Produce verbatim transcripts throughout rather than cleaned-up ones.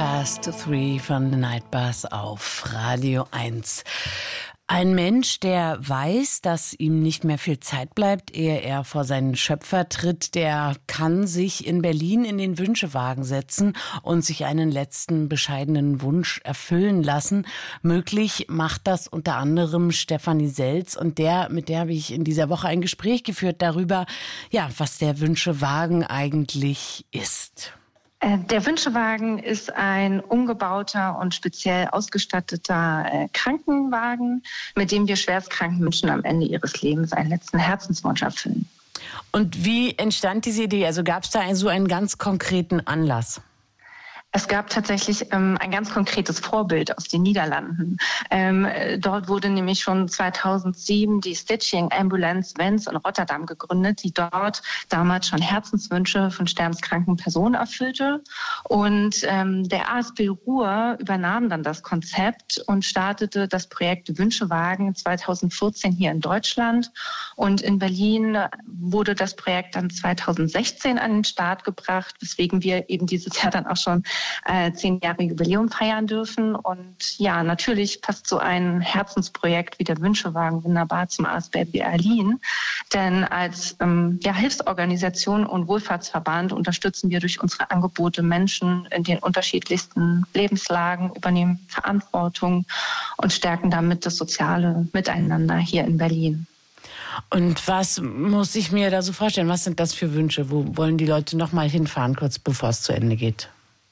Past Three von The Night Bus auf Radio eins. Ein Mensch, der weiß, dass ihm nicht mehr viel Zeit bleibt, ehe er vor seinen Schöpfer tritt, der kann sich in Berlin in den Wünschewagen setzen und sich einen letzten bescheidenen Wunsch erfüllen lassen. Möglich macht das unter anderem Stefanie Selz, und der, mit der habe ich in dieser Woche ein Gespräch geführt darüber, ja, was der Wünschewagen eigentlich ist. Der Wünschewagen ist ein umgebauter und speziell ausgestatteter äh, Krankenwagen, mit dem wir schwerstkranken Menschen am Ende ihres Lebens einen letzten Herzenswunsch erfüllen. Und wie entstand diese Idee? Also gab es da einen, so einen ganz konkreten Anlass? Es gab tatsächlich ähm, ein ganz konkretes Vorbild aus den Niederlanden. Ähm, dort wurde nämlich schon zweitausendsieben die Stichting Ambulance Wens in Rotterdam gegründet, die dort damals schon Herzenswünsche von sterbenskranken Personen erfüllte. Und ähm, der A S B Ruhr übernahm dann das Konzept und startete das Projekt Wünschewagen zweitausendvierzehn hier in Deutschland. Und in Berlin wurde das Projekt dann zweitausendsechzehn an den Start gebracht, weswegen wir eben dieses Jahr dann auch schon Äh, zehn Jahre Jubiläum feiern dürfen. Und ja, natürlich passt so ein Herzensprojekt wie der Wünschewagen wunderbar zum A S B Berlin. Denn als ähm, ja, Hilfsorganisation und Wohlfahrtsverband unterstützen wir durch unsere Angebote Menschen in den unterschiedlichsten Lebenslagen, übernehmen Verantwortung und stärken damit das soziale Miteinander hier in Berlin. Und was muss ich mir da so vorstellen? Was sind das für Wünsche? Wo wollen die Leute noch mal hinfahren, kurz bevor es zu Ende geht?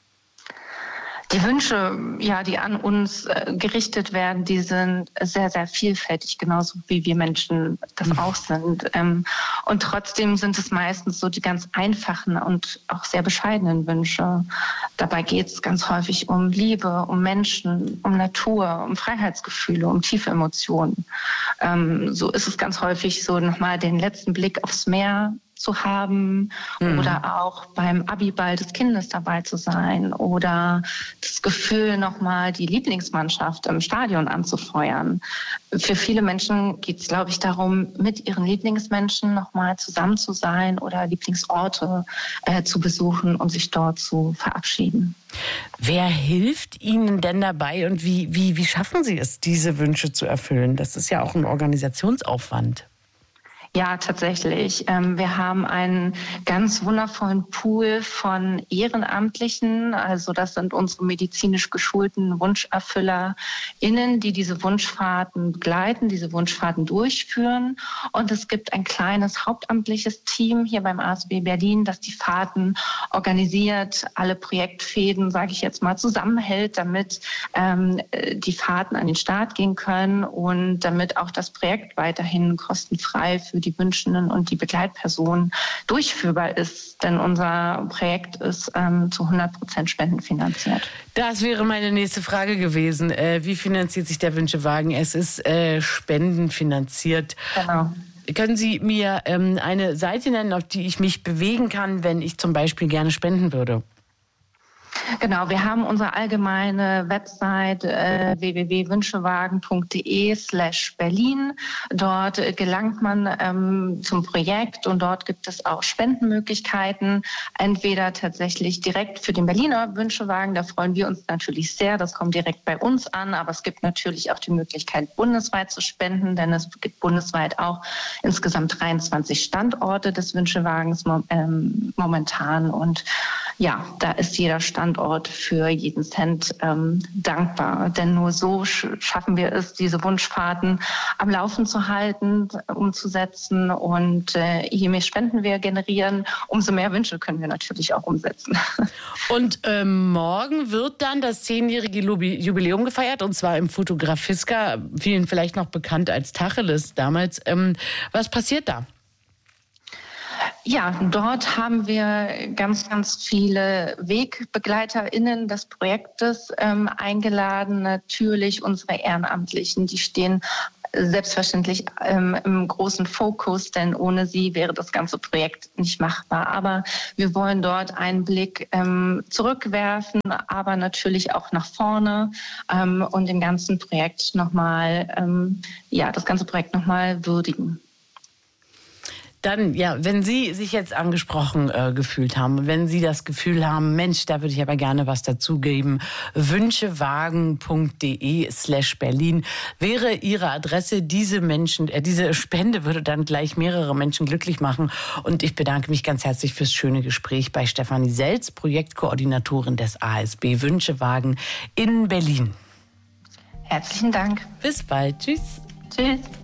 Die Wünsche, ja, die an uns äh, gerichtet werden, die sind sehr, sehr vielfältig, genauso wie wir Menschen das auch sind. Ähm, und trotzdem sind es meistens so die ganz einfachen und auch sehr bescheidenen Wünsche. Dabei geht es ganz häufig um Liebe, um Menschen, um Natur, um Freiheitsgefühle, um tiefe Emotionen. Ähm, so ist es ganz häufig so, nochmal den letzten Blick aufs Meer zu haben, mhm. oder auch beim Abiball des Kindes dabei zu sein oder das Gefühl, nochmal die Lieblingsmannschaft im Stadion anzufeuern. Für viele Menschen geht es, glaube ich, darum, mit ihren Lieblingsmenschen nochmal zusammen zu sein oder Lieblingsorte äh, zu besuchen und sich dort zu verabschieden. Wer hilft Ihnen denn dabei und wie, wie, wie schaffen Sie es, diese Wünsche zu erfüllen? Das ist ja auch ein Organisationsaufwand. Ja, tatsächlich. Wir haben einen ganz wundervollen Pool von Ehrenamtlichen. Also das sind unsere medizinisch geschulten WunscherfüllerInnen, die diese Wunschfahrten begleiten, diese Wunschfahrten durchführen. Und es gibt ein kleines hauptamtliches Team hier beim A S B Berlin, das die Fahrten organisiert, alle Projektfäden, sage ich jetzt mal, zusammenhält, damit ähm, die Fahrten an den Start gehen können und damit auch das Projekt weiterhin kostenfrei für die Wünschenden und die Begleitpersonen durchführbar ist. Denn unser Projekt ist ähm, zu hundert Prozent spendenfinanziert. Das wäre meine nächste Frage gewesen. Äh, wie finanziert sich der Wünschewagen? Es ist äh, spendenfinanziert. Genau. Können Sie mir ähm, eine Seite nennen, auf die ich mich bewegen kann, wenn ich zum Beispiel gerne spenden würde? Genau, wir haben unsere allgemeine Website äh, w w w punkt wünschewagen punkt d e slash Berlin. Dort äh, gelangt man ähm, zum Projekt und dort gibt es auch Spendenmöglichkeiten. Entweder tatsächlich direkt für den Berliner Wünschewagen, da freuen wir uns natürlich sehr, das kommt direkt bei uns an, aber es gibt natürlich auch die Möglichkeit, bundesweit zu spenden, denn es gibt bundesweit auch insgesamt dreiundzwanzig Standorte des Wünschewagens ähm, momentan und ja, da ist jeder Standort für jeden Cent ähm, dankbar. Denn nur so sch- schaffen wir es, diese Wunschfahrten am Laufen zu halten, umzusetzen. Und äh, je mehr Spenden wir generieren, umso mehr Wünsche können wir natürlich auch umsetzen. Und ähm, morgen wird dann das zehnjährige Jubiläum gefeiert, und zwar im Fotografiska, vielen vielleicht noch bekannt als Tacheles damals. Ähm, was passiert da? Ja, dort haben wir ganz, ganz viele WegbegleiterInnen des Projektes ähm, eingeladen. Natürlich unsere Ehrenamtlichen, die stehen selbstverständlich ähm, im großen Fokus, denn ohne sie wäre das ganze Projekt nicht machbar. Aber wir wollen dort einen Blick ähm, zurückwerfen, aber natürlich auch nach vorne ähm, und dem ganzen Projekt nochmal, ähm, ja, das ganze Projekt nochmal würdigen. Dann, ja, wenn Sie sich jetzt angesprochen äh, gefühlt haben, wenn Sie das Gefühl haben, Mensch, da würde ich aber gerne was dazugeben, wünschewagen.de slash Berlin wäre Ihre Adresse. Diese Menschen, äh, diese Spende würde dann gleich mehrere Menschen glücklich machen. Und ich bedanke mich ganz herzlich fürs schöne Gespräch bei Stefanie Selz, Projektkoordinatorin des A S B Wünschewagen in Berlin. Herzlichen Dank. Bis bald. Tschüss. Tschüss.